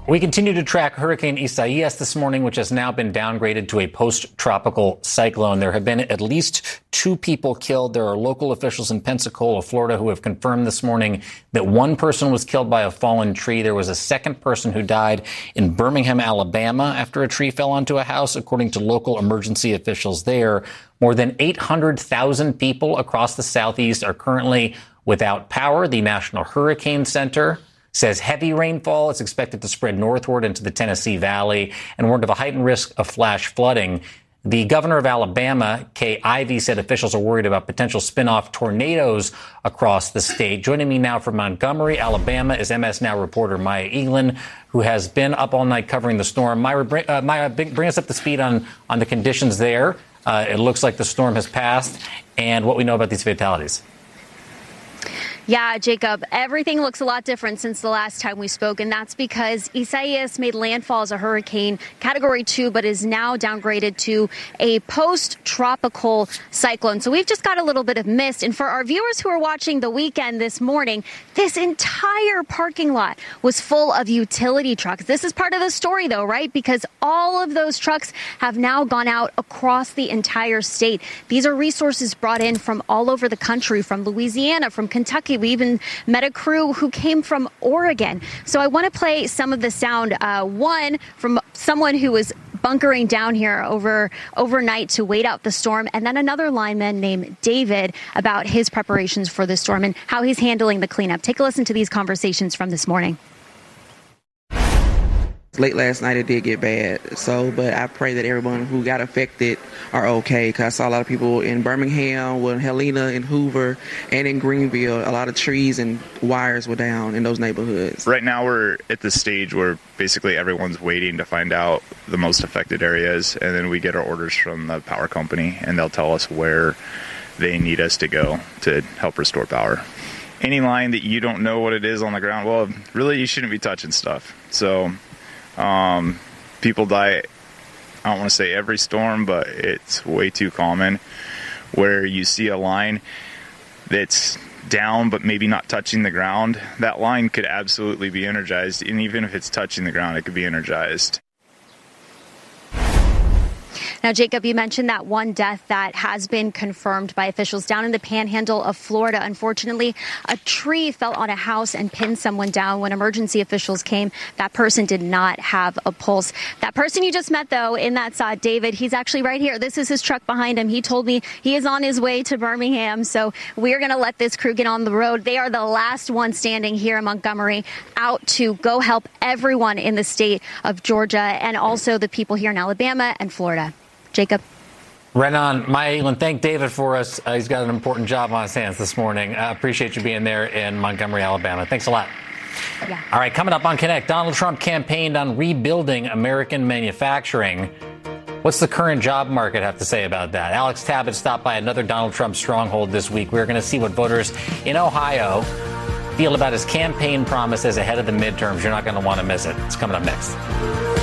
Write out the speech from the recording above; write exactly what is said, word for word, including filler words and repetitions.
We continue to track Hurricane Isaias this morning, which has now been downgraded to a post-tropical cyclone. There have been at least two people killed. There are local officials in Pensacola, Florida, who have confirmed this morning that one person was killed by a fallen tree. There was a second person who died in Birmingham, Alabama, after a tree fell onto a house, according to local emergency officials there. More than eight hundred thousand people across the Southeast are currently without power. The National Hurricane Center says heavy rainfall is expected to spread northward into the Tennessee Valley and warned of a heightened risk of flash flooding. The governor of Alabama, Kay Ivey, said officials are worried about potential spin-off tornadoes across the state. Joining me now from Montgomery, Alabama, is M S Now reporter Maya Eglin, who has been up all night covering the storm. Maya, uh, Maya bring us up to speed on, on the conditions there. Uh, it looks like the storm has passed, and what we know about these fatalities. Yeah, Jacob, everything looks a lot different since the last time we spoke, and that's because Isaias made landfall as a hurricane, category two, but is now downgraded to a post-tropical cyclone. So we've just got a little bit of mist. And for our viewers who are watching the weekend this morning, this entire parking lot was full of utility trucks. This is part of the story, though, right? Because all of those trucks have now gone out across the entire state. These are resources brought in from all over the country, from Louisiana, from Kentucky. We even met a crew who came from Oregon. So I want to play some of the sound, uh, one from someone who was bunkering down here over overnight to wait out the storm, and then another lineman named David about his preparations for the storm and how he's handling the cleanup. Take a listen to these conversations from this morning. Late last night it did get bad, so but I pray that everyone who got affected are okay, because I saw a lot of people in Birmingham, well, in Helena, in Hoover, and in Greenville. A lot of trees and wires were down in those neighborhoods. Right now we're at the stage where basically everyone's waiting to find out the most affected areas, and then we get our orders from the power company, and they'll tell us where they need us to go to help restore power. Any line that you don't know what it is on the ground, well, really you shouldn't be touching stuff. So Um, people die, I don't want to say every storm, but it's way too common where you see a line that's down but maybe not touching the ground. That line could absolutely be energized, and even if it's touching the ground, it could be energized. Now, Jacob, you mentioned that one death that has been confirmed by officials down in the panhandle of Florida. Unfortunately, a tree fell on a house and pinned someone down. When emergency officials came, that person did not have a pulse. That person you just met, though, in that shot, David, he's actually right here. This is his truck behind him. He told me he is on his way to Birmingham, so we're going to let this crew get on the road. They are the last one standing here in Montgomery out to go help everyone in the state of Georgia and also the people here in Alabama and Florida. Jacob. Right on. Maya Eglin, thank David for us. Uh, he's got an important job on his hands this morning. I uh, appreciate you being there in Montgomery, Alabama. Thanks a lot. Yeah. All right, coming up on Connect, Donald Trump campaigned on rebuilding American manufacturing. What's the current job market have to say about that? Alex Tabbitt stopped by another Donald Trump stronghold this week. We're going to see what voters in Ohio feel about his campaign promises ahead of the midterms. You're not going to want to miss it. It's coming up next.